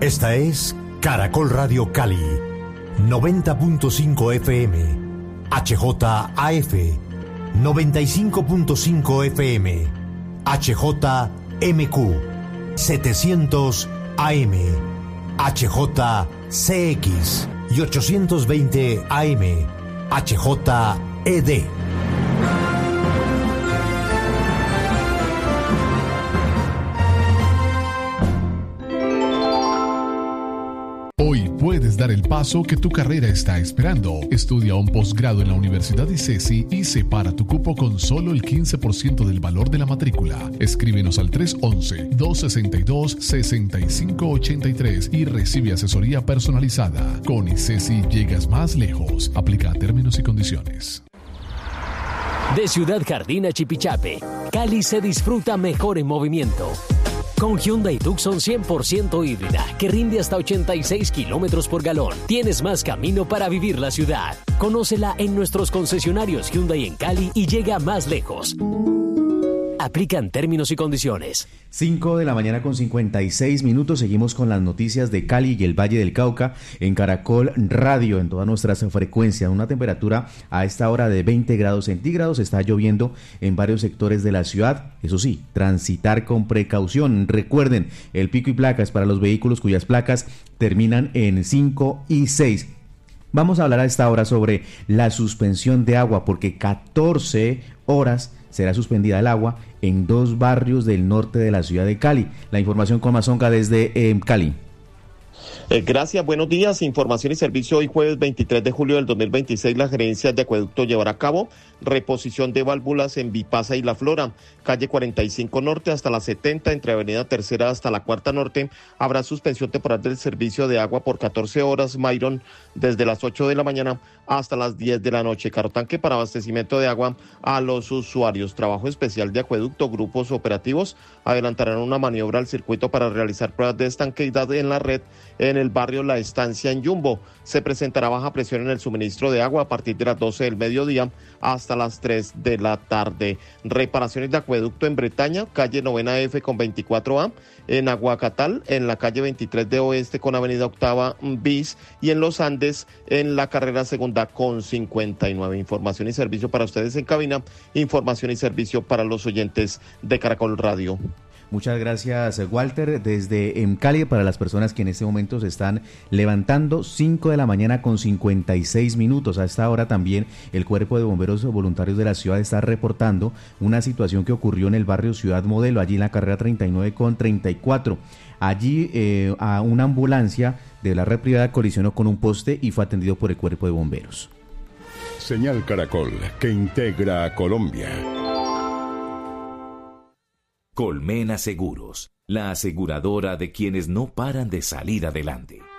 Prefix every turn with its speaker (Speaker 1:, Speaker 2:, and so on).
Speaker 1: Esta es Caracol Radio Cali, 90.5 FM, HJAF, 95.5 FM, HJMQ, 700 AM, HJCX y 820 AM, HJED.
Speaker 2: Hoy puedes dar el paso que tu carrera está esperando. Estudia un posgrado en la Universidad ICESI y separa tu cupo con solo el 15% del valor de la matrícula. Escríbenos al 311-262-6583 y recibe asesoría personalizada. Con ICESI llegas más lejos. Aplica términos y condiciones.
Speaker 3: De Ciudad Jardín a Chipichape, Cali se disfruta mejor en movimiento. Con Hyundai Tucson 100% híbrida, que rinde hasta 86 kilómetros por galón, tienes más camino para vivir la ciudad. Conócela en nuestros concesionarios Hyundai en Cali y llega más lejos. Aplican términos y condiciones.
Speaker 4: 5 de la mañana con 56 minutos. Seguimos con las noticias de Cali y el Valle del Cauca en Caracol Radio, en todas nuestras frecuencias. Una temperatura a esta hora de 20 grados centígrados. Está lloviendo en varios sectores de la ciudad. Eso sí, transitar con precaución. Recuerden, el pico y placas para los vehículos cuyas placas terminan en 5 y 6. Vamos a hablar a esta hora sobre la suspensión de agua, porque 14 horas será suspendida el agua en 2 barrios del norte de la ciudad de Cali. La información con Mazonca desde Cali.
Speaker 5: Gracias, buenos días. Información y servicio. Hoy jueves 23 de julio del 2026, la gerencia de acueducto llevará a cabo reposición de válvulas en Vipasa y La Flora, calle 45 Norte hasta la 70, entre avenida Tercera hasta la Cuarta Norte. Habrá suspensión temporal del servicio de agua por 14 horas, Myron, desde las 8 de la mañana hasta las 10 de la noche. Carotanque para abastecimiento de agua a los usuarios. Trabajo especial de acueducto. Grupos operativos adelantarán una maniobra al circuito para realizar pruebas de estanqueidad en la red en el barrio La Estancia en Yumbo. Se presentará baja presión en el suministro de agua a partir de las 12 del mediodía hasta las 3 de la tarde. Reparaciones de acueducto en Bretaña, calle 9F con 24A, en Aguacatal, en la calle 23 de Oeste con avenida Octava Bis, y en Los Andes, en la carrera segunda con 59. Información y servicio para ustedes en cabina, información y servicio para los oyentes de Caracol Radio.
Speaker 4: Muchas gracias, Walter. Desde Cali, para las personas que en este momento se están levantando, 5 de la mañana con 56 minutos. A esta hora también el Cuerpo de Bomberos Voluntarios de la ciudad está reportando una situación que ocurrió en el barrio Ciudad Modelo, allí en la carrera 39 con 34. Allí a una ambulancia de la red privada colisionó con un poste y fue atendido por el Cuerpo de Bomberos.
Speaker 6: Señal Caracol, que integra a Colombia.
Speaker 7: Colmena Seguros, la aseguradora de quienes no paran de salir adelante.